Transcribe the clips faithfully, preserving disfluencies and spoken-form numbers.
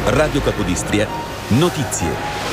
Radio Capodistria, notizie.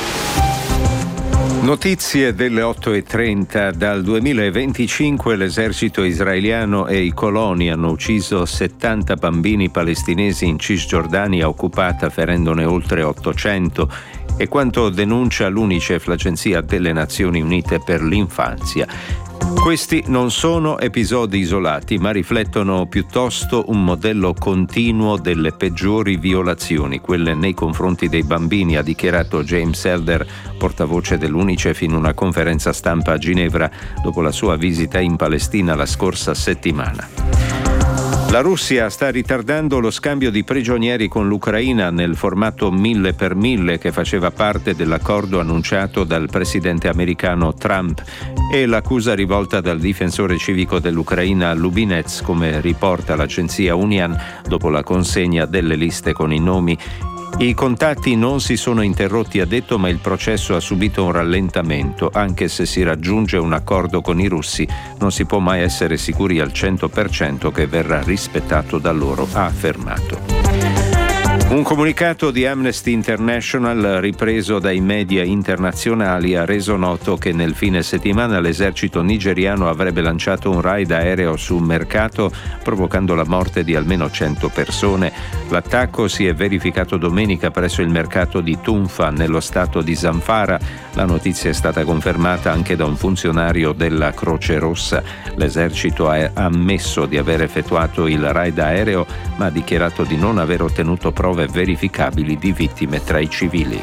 Notizie delle otto e trenta. Dal duemilaventicinque l'esercito israeliano e i coloni hanno ucciso settanta bambini palestinesi in Cisgiordania occupata, ferendone oltre ottocento, è quanto denuncia l'UNICEF, l'Agenzia delle Nazioni Unite per l'Infanzia. Questi non sono episodi isolati, ma riflettono piuttosto un modello continuo delle peggiori violazioni, quelle nei confronti dei bambini, ha dichiarato James Elder, portavoce dell'UNICEF, in una conferenza stampa a Ginevra dopo la sua visita in Palestina la scorsa settimana. La Russia sta ritardando lo scambio di prigionieri con l'Ucraina nel formato mille per mille che faceva parte dell'accordo annunciato dal presidente americano Trump, e l'accusa rivolta dal difensore civico dell'Ucraina Lubinets, come riporta l'agenzia Unian dopo la consegna delle liste con i nomi. I contatti non si sono interrotti, ha detto, ma il processo ha subito un rallentamento. Anche se si raggiunge un accordo con i russi, non si può mai essere sicuri al cento per cento che verrà rispettato da loro, ha affermato. Un comunicato di Amnesty International ripreso dai media internazionali ha reso noto che nel fine settimana l'esercito nigeriano avrebbe lanciato un raid aereo su un mercato provocando la morte di almeno cento persone. L'attacco si è verificato domenica presso il mercato di Tunfa nello stato di Zamfara. La notizia è stata confermata anche da un funzionario della Croce Rossa. L'esercito ha ammesso di aver effettuato il raid aereo, ma ha dichiarato di non aver ottenuto prove verificabili di vittime tra i civili.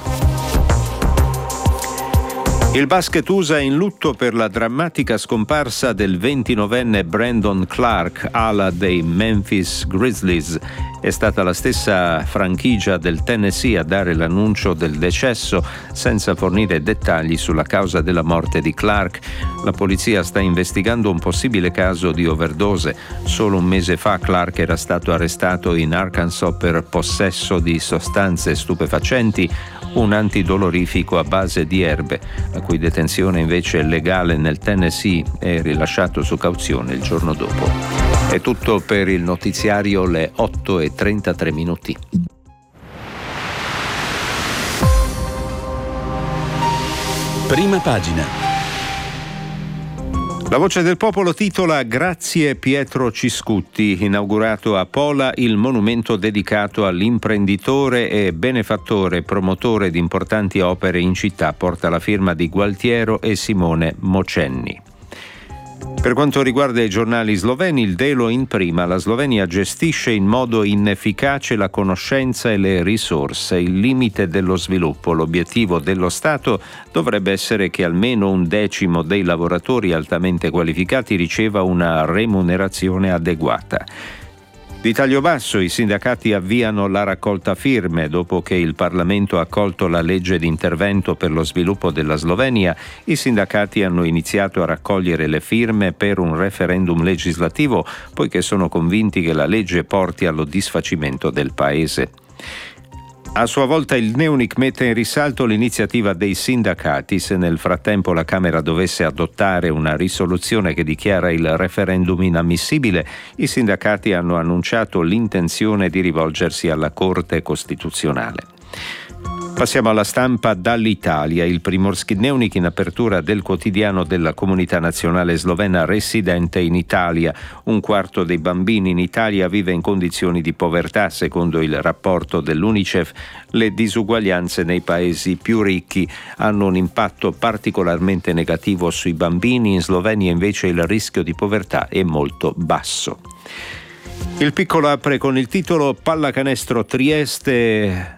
Il basket U S A in lutto per la drammatica scomparsa del ventinovenne Brandon Clarke, ala dei Memphis Grizzlies. È stata la stessa franchigia del Tennessee a dare l'annuncio del decesso, senza fornire dettagli sulla causa della morte di Clarke. La polizia sta investigando un possibile caso di overdose. Solo un mese fa Clarke era stato arrestato in Arkansas per possesso di sostanze stupefacenti, un antidolorifico a base di erbe, la cui detenzione invece è legale nel Tennessee, e rilasciato su cauzione il giorno dopo. È tutto per il notiziario, le otto e trentatré minuti. Prima pagina. La Voce del Popolo titola Grazie Pietro Ciscutti, inaugurato a Pola il monumento dedicato all'imprenditore e benefattore promotore di importanti opere in città, porta la firma di Gualtiero e Simone Mocenni. Per quanto riguarda i giornali sloveni, il Delo in prima: la Slovenia gestisce in modo inefficace la conoscenza e le risorse, il limite dello sviluppo. L'obiettivo dello Stato dovrebbe essere che almeno un decimo dei lavoratori altamente qualificati riceva una remunerazione adeguata. Di taglio basso, i sindacati avviano la raccolta firme. Dopo che il Parlamento ha accolto la legge di intervento per lo sviluppo della Slovenia, i sindacati hanno iniziato a raccogliere le firme per un referendum legislativo, poiché sono convinti che la legge porti allo disfacimento del paese. A sua volta il Dnevnik mette in risalto l'iniziativa dei sindacati. Se nel frattempo la Camera dovesse adottare una risoluzione che dichiara il referendum inammissibile, i sindacati hanno annunciato l'intenzione di rivolgersi alla Corte Costituzionale. Passiamo alla stampa dall'Italia. Il Primorski Dnevnik, in apertura del quotidiano della comunità nazionale slovena residente in Italia. Un quarto dei bambini in Italia vive in condizioni di povertà, secondo il rapporto dell'UNICEF. Le disuguaglianze nei paesi più ricchi hanno un impatto particolarmente negativo sui bambini. In Slovenia invece il rischio di povertà è molto basso. Il Piccolo apre con il titolo Pallacanestro Trieste.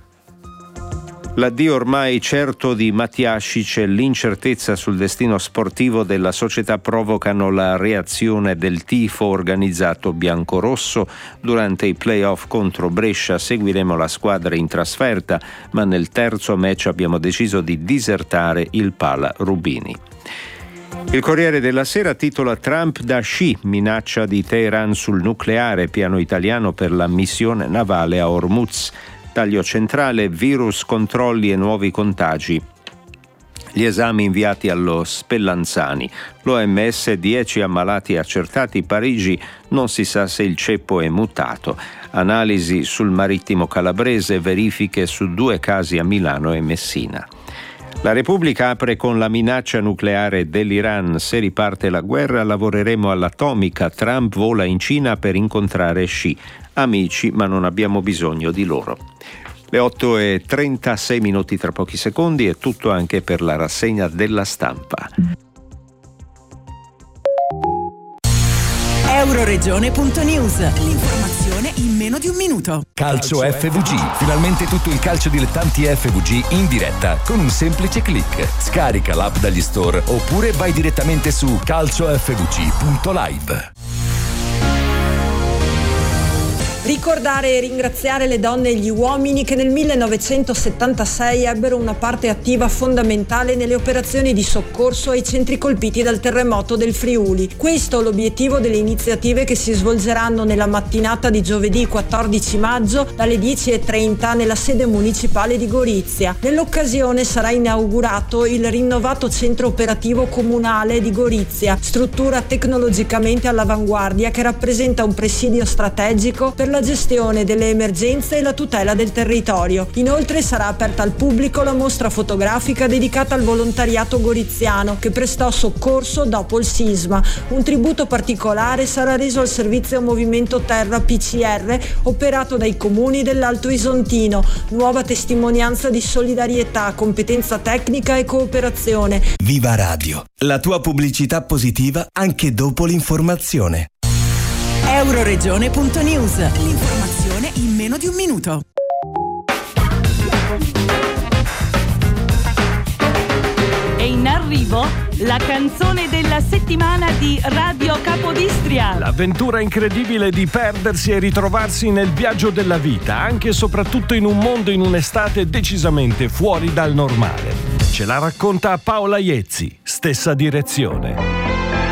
L'addio ormai certo di Matiasic e l'incertezza sul destino sportivo della società provocano la reazione del tifo organizzato biancorosso. Durante i play-off contro Brescia seguiremo la squadra in trasferta, ma nel terzo match abbiamo deciso di disertare il Pala Rubini. Il Corriere della Sera titola Trump da sci, minaccia di Teheran sul nucleare, piano italiano per la missione navale a Hormuz. Taglio centrale, virus, controlli e nuovi contagi. Gli esami inviati allo Spellanzani. L'O M S, dieci ammalati accertati. Parigi, non si sa se il ceppo è mutato. Analisi sul marittimo calabrese, verifiche su due casi a Milano e Messina. La Repubblica apre con la minaccia nucleare dell'Iran. Se riparte la guerra lavoreremo all'atomica. Trump vola in Cina per incontrare Xi. Amici, ma non abbiamo bisogno di loro. Le otto e trentasei minuti tra pochi secondi è tutto anche per la rassegna della stampa. Euroregione punto news. L'informazione in meno di un minuto. Calcio F V G. Finalmente tutto il calcio dilettanti F V G in diretta con un semplice click. Scarica l'app dagli store oppure vai direttamente su calcio f v g punto live. Ricordare e ringraziare le donne e gli uomini che nel millenovecentosettantasei ebbero una parte attiva fondamentale nelle operazioni di soccorso ai centri colpiti dal terremoto del Friuli. Questo è l'obiettivo delle iniziative che si svolgeranno nella mattinata di giovedì quattordici maggio dalle dieci e trenta nella sede municipale di Gorizia. Nell'occasione sarà inaugurato il rinnovato centro operativo comunale di Gorizia, struttura tecnologicamente all'avanguardia che rappresenta un presidio strategico per la gestione delle emergenze e la tutela del territorio. Inoltre sarà aperta al pubblico la mostra fotografica dedicata al volontariato goriziano che prestò soccorso dopo il sisma. Un tributo particolare sarà reso al servizio Movimento Terra P C R operato dai comuni dell'Alto Isontino. Nuova testimonianza di solidarietà, competenza tecnica e cooperazione. Viva Radio, la tua pubblicità positiva anche dopo l'informazione. Euroregione punto news. L'informazione in meno di un minuto. È in arrivo la canzone della settimana di Radio Capodistria. L'avventura incredibile di perdersi e ritrovarsi nel viaggio della vita, anche e soprattutto in un mondo in un'estate decisamente fuori dal normale. Ce la racconta Paola Iezzi, stessa direzione.